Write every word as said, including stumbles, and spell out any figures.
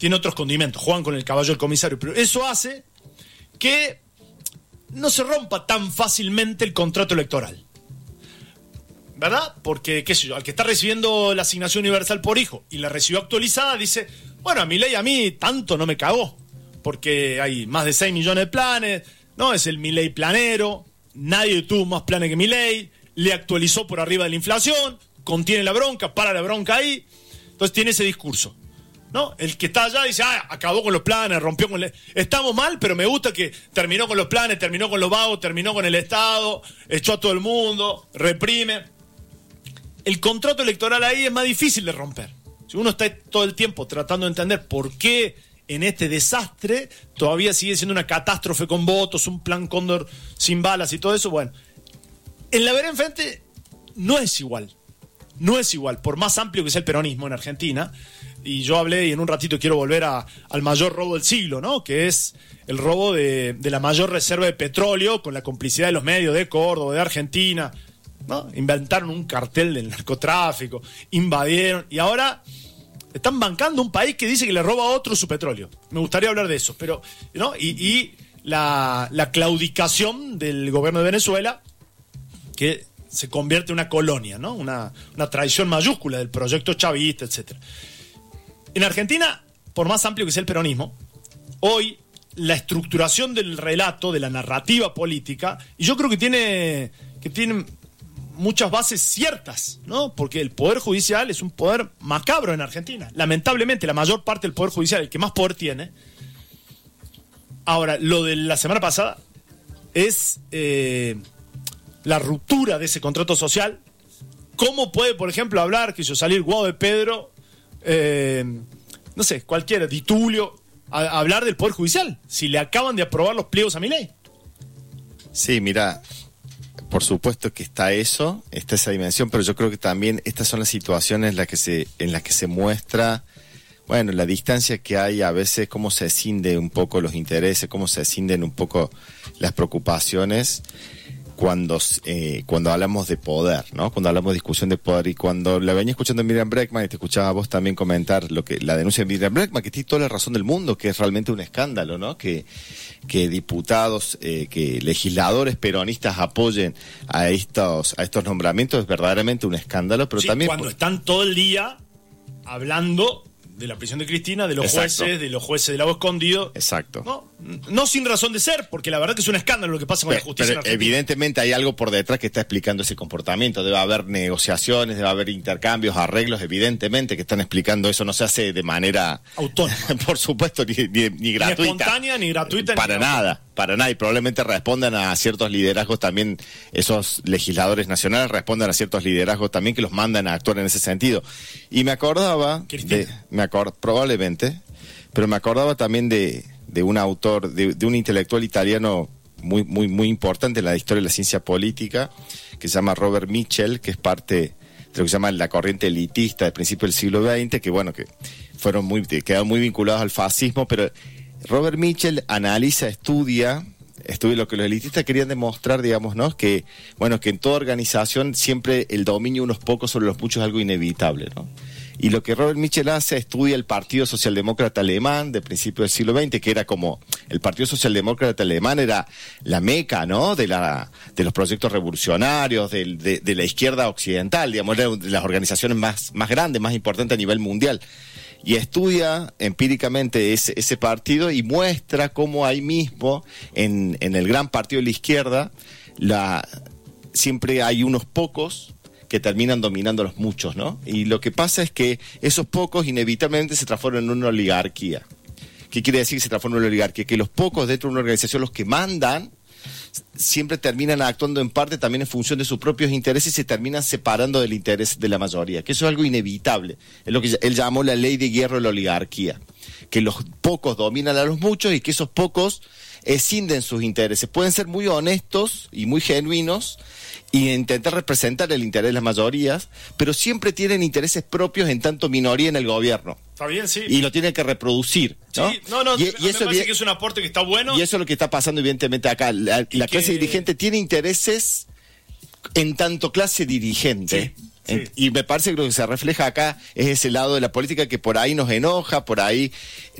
tiene otros condimentos, juegan con el caballo del comisario, pero eso hace que no se rompa tan fácilmente el contrato electoral. ¿Verdad? Porque, qué sé yo, al que está recibiendo la asignación universal por hijo y la recibió actualizada, dice, bueno, a Milei a mí tanto no me cagó, porque hay más de seis millones de planes, no, es el Milei planero, nadie tuvo más planes que Milei, le actualizó por arriba de la inflación, contiene la bronca, para la bronca ahí, entonces tiene ese discurso, ¿no? El que está allá dice, ah, acabó con los planes, rompió con... Le... Estamos mal, pero me gusta que terminó con los planes, terminó con los vagos, terminó con el Estado, echó a todo el mundo, reprime... El contrato electoral ahí es más difícil de romper. Si uno está todo el tiempo tratando de entender por qué en este desastre todavía sigue siendo una catástrofe con votos, un plan Cóndor sin balas y todo eso, bueno, en la vereda enfrente no es igual. No es igual, por más amplio que sea el peronismo en Argentina, y yo hablé y en un ratito quiero volver a, al mayor robo del siglo, ¿no? Que es el robo de, de la mayor reserva de petróleo con la complicidad de los medios de Córdoba, de Argentina, ¿no? Inventaron un cartel del narcotráfico, invadieron y ahora están bancando un país que dice que le roba a otro su petróleo. Me gustaría hablar de eso, pero ¿no? Y, y la, la claudicación del gobierno de Venezuela, que se convierte en una colonia, ¿no? Una, una traición mayúscula del proyecto chavista, etcétera. En Argentina, por más amplio que sea el peronismo, hoy la estructuración del relato, de la narrativa política, y yo creo que tiene que tiene muchas bases ciertas, ¿no? Porque el Poder Judicial es un poder macabro en Argentina. Lamentablemente, la mayor parte del Poder Judicial, el que más poder tiene. Ahora, lo de la semana pasada es eh, la ruptura de ese contrato social. ¿Cómo puede, por ejemplo, hablar, que yo salir Guado de Pedro, eh, no sé, cualquiera, Di Tulio, a, a hablar del Poder Judicial, si le acaban de aprobar los pliegos a Milei? Sí, mira... Por supuesto que está eso, está esa dimensión, pero yo creo que también estas son las situaciones en las que se, en las que se muestra, bueno, la distancia que hay a veces, cómo se escinden un poco los intereses, cómo se escinden un poco las preocupaciones cuando, eh, cuando hablamos de poder, ¿no? Cuando hablamos de discusión de poder, y cuando la venía escuchando a Miriam Bregman y te escuchaba a vos también comentar lo que la denuncia de Miriam Bregman, que tiene toda la razón del mundo, que es realmente un escándalo, ¿no? Que que diputados, eh, que legisladores peronistas apoyen a estos a estos nombramientos es verdaderamente un escándalo, pero sí, también cuando por... están todo el día hablando de la prisión de Cristina, de los Exacto. jueces, de los jueces del lago escondido. Exacto. No, no sin razón de ser, porque la verdad que es un escándalo lo que pasa con pero, la justicia pero en Argentina. Evidentemente hay algo por detrás que está explicando ese comportamiento. Debe haber negociaciones, debe haber intercambios, arreglos, evidentemente que están explicando eso. No se hace de manera autónoma. Por supuesto, ni, ni, ni gratuita. Ni espontánea, ni gratuita. Para ni nada. Para nada, y probablemente respondan a ciertos liderazgos también, esos legisladores nacionales respondan a ciertos liderazgos también que los mandan a actuar en ese sentido. Y me acordaba, de, me acord, probablemente, pero me acordaba también de, de un autor, de, de un intelectual italiano muy, muy, muy importante en la historia de la ciencia política, que se llama Robert Mitchell, que es parte de lo que se llama la corriente elitista del principio del siglo veinte, que bueno, que fueron muy, quedaron muy vinculados al fascismo, pero Robert Mitchell analiza, estudia, estudia lo que los elitistas querían demostrar, digamos, ¿no? Que, bueno, que en toda organización siempre el dominio de unos pocos sobre los muchos es algo inevitable, ¿no? Y lo que Robert Mitchell hace, estudia el Partido Socialdemócrata Alemán de principios del siglo veinte, que era como, el Partido Socialdemócrata Alemán era la meca, ¿no? De la, de los proyectos revolucionarios, de, de, de la izquierda occidental, digamos, era de las organizaciones más, más grandes, más importantes a nivel mundial. Y estudia empíricamente ese, ese partido y muestra cómo ahí mismo, en, en el gran partido de la izquierda, la, siempre hay unos pocos que terminan dominando a los muchos, ¿no? Y lo que pasa es que esos pocos inevitablemente se transforman en una oligarquía. ¿Qué quiere decir que se transforma en una oligarquía? Que los pocos dentro de una organización, los que mandan, siempre terminan actuando en parte también en función de sus propios intereses y se terminan separando del interés de la mayoría, que eso es algo inevitable. Es lo que él llamó la ley de hierro de la oligarquía, que los pocos dominan a los muchos y que esos pocos escinden sus intereses. Pueden ser muy honestos y muy genuinos y intentar representar el interés de las mayorías, pero siempre tienen intereses propios en tanto minoría en el gobierno. Está bien, sí. Y lo tienen que reproducir, ¿no? Sí, no, no, y, y y eso me parece que es un aporte que está bueno. Y eso es lo que está pasando evidentemente acá. La, la que... clase dirigente tiene intereses en tanto clase dirigente. Sí. Sí. Y me parece que lo que se refleja acá es ese lado de la política que por ahí nos enoja, por ahí